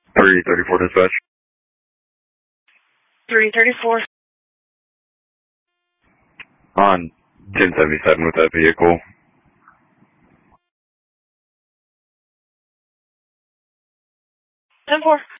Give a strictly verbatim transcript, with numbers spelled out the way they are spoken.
three thirty-four dispatch. three thirty-four. On ten seventy-seven with that vehicle. ten four.